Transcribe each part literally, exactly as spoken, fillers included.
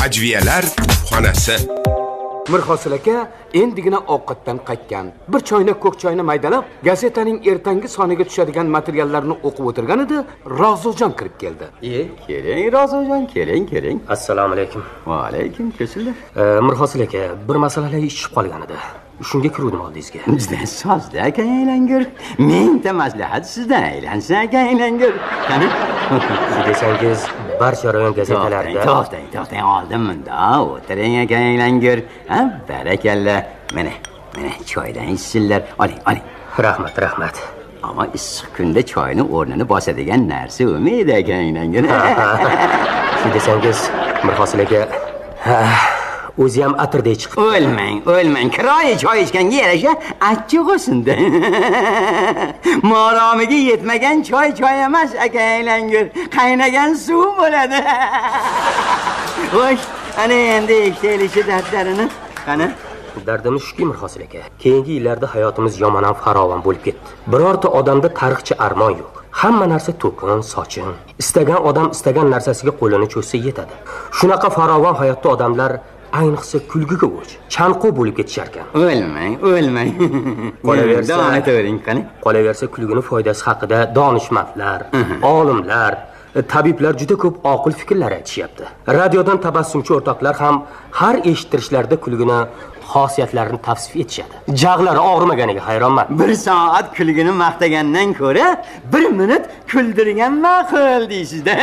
Hajviyalar xonasi. Mirhosil aka endigina ovqatdan qaytgan. Bir choynak ko'k choyni maydalab, gazetaning ertangi soniga tushadigan materiallarni o'qib o'tirgan edi, Ro'zojon kirib keldi. "E, keling Ro'zojon, keling, keling. Assalomu alaykum. Va alaykum assalom. Mirhosil aka, bir masalalar eshitib qolgan edi. Shunga kiruvdim oldingizga. Juda sozda aka aylangur. Mingta maslahat sizdan aylansa aka aylangur. Qani? Siz desangiz, barcha rayon gazetalarida. To'xtang, to'xtang, oldin bunda o'tiring aka aylangur. Ha, barakalla. Mana, mana choydan ichsinlar. Oling, oling. Rahmat, rahmat. Ammo issiq kunda choyni o'rnini bosadigan narsa umid aka aylangur. Siz desangiz, Mirhosil aka, o'zi ham atirday chiqib. O'lmang, o'lmang. Kiroyi choy ichganga yarasha achchiq o'sinda. Moromiga yetmagan choy choy emas aka aylangur. Qaynagan suv bo'ladi. Xo'sh, ana endi eshitaylik dardlarini. Qani? Dardimiz shuki Mirhosil aka. Keyingi yillarda hayotimiz yomon ham farovon bo'lib ketdi. Birorta odamda tarixchi armon yo'q. Hamma narsa to'kin, sochin. Istagan odam istagan narsasiga qo'lini cho'zsa yetadi. Shunaqa farovon hayotda odamlar ayniqsa kulgiga o'ch, chanqov bo'lib ketishar ekan. O'lmang, o'lmang. Qolaversa, aytavering qani. Qolaversa kulgini foydasi haqida donishmandlar, olimlar, tabiblar juda ko'p oqil fikrlar aytishyapti. Radiodan tabassumchi o'rtoqlar ham har eshittirishlarda kulgini xosiyatlarini tavsif etishadi. Jag'lari og'rimaganiga hayronman. Bir soat kulgini maqtagandan ko'ra, bir minut kuldirgan ma'qul deysizda.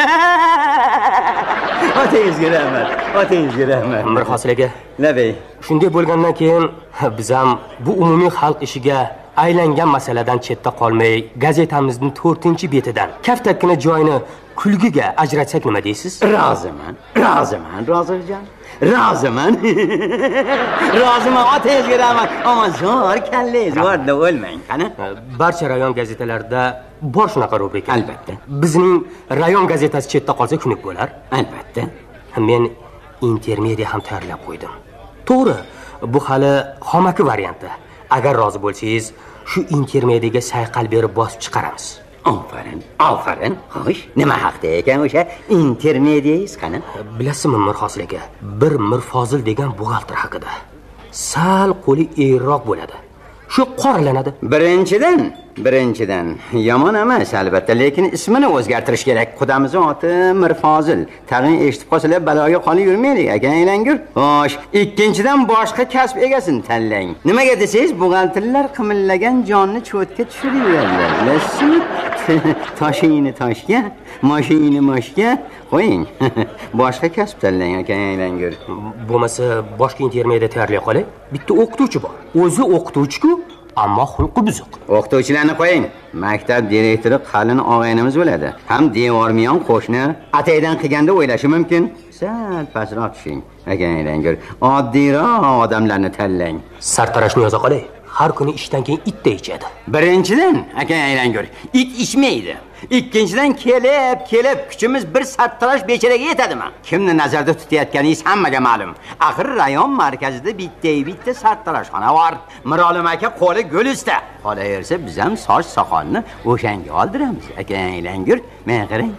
Otangizga rahmat, otangizga rahmat. Mirhosil aka, labay. Shunday bo'lgandan keyin biz ham bu umumiy xalq ishiga aylangan masaladan chetda qolmay, gazetamizning to'rtinchi betidan kaftakkina joyini kulgiga ajratsak nima deysiz? Roziman, roziman, Ro'zojon. Roziman. Roziman, otangizga rahmat. Ammo zo'r kallangiz borda o'lmang, qani? Barcha rayon gazetalarida bor shunaqa rubrika. Albatta. Bizning rayon gazetasi chetda qolsa xunuk bo'lar. Albatta. Men intermedia ham tayyorlab qo'ydim. To'g'ri, bu hali xomaki varianti. Agar rozi bo'lsangiz, shu intermediyaga sayqal berib bosib chiqaramiz. Aferin, aferin. Xo'sh, nima haqda ekan o'sha intermediyangiz qani? Bilasizmi Mirhosil aka, bir Mirfozil degan buxgalter haqida. Sal qo'li eroq bo'ladi. Shu qoralanadi. Birinchidan, birinchidan yomon emas albatta, lekin ismini o'zgartirish kerak. Qudamizning oti Mirfozil. Tag'in eshitib qolsalar baloga qolib yurmaylik, aka aylangur. Xo'sh, ikkinchidan boshqa kasb egasini tanlang. Nimaga desangiz, buxgalterlar qimillagan jonni cho'tga tushiraveradilar. Bilasizmi? Toshingni toshga, mashinani moshga qo'ying. Boshqa kasb tanlang, aka aylangur. Bo'lmasa boshqa intermediya tayyorlay qolay. Bitta o'qituvchi bor. O'zi o'qituvchi-ku, ammo xulqi buzuq. O'qituvchilarni qo'ying. Maktab direktori qalin og'aynimiz bo'ladi. Ham devormiyon qo'shni. Ataydan qilganda o'ylashi mumkin. Sal pastroq tushing, aka aylangur. Oddiyroq odamlarni tanlang. Sartarashni yoza qolay. Har kuni ishdan keyin itday ichadi. Birinchidan, aka aylangur, it ichmaydi. Ikkinchidan kelib, kelib kuchimiz bir sartarosh becharaga yetadimi? Kimni nazarda tutayotganingiz hammaga ma'lum. Axir rayon markazida bitta-bitta sartaroshxona bor. Mirolim aka qo'li gul usta. Qolaversa, biz ham soch soqolni o'shanga oldiramiz, aka aylangur. Men qarang.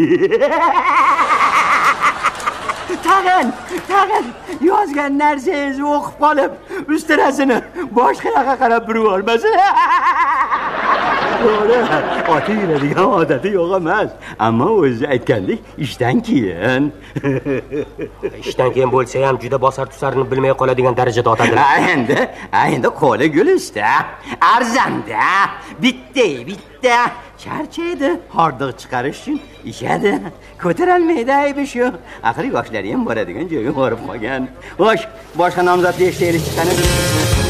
Tag'in, tag'in yozgan narsangizni o'qib qolib, ustarasini boshqa yoqqa qarab yurmasin. To'g'ri, oti yuradigan odati yo'q emas. Ammo o'zi aytgandek, ishdan keyin. Ishdan keyin bo'lsa ham juda bosar tusarini bilmay qoladigan darajada otadilar. Endi, endi qo'li gul usta. Arzanda, bitta, bitta charchaydi, hordiq chiqarish uchun ishadi. Ko'tarolmaydi aybi shu. Axir yoshlari ham boradigan joyga borib qolgan. Xo'sh, boshqa nomzodni eshitaylik qani.